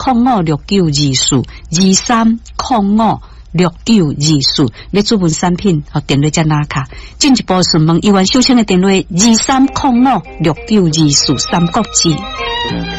23056924，23056924，你主文产品和电话再拿卡，进一步询问有关收听的电话23056924，三国字。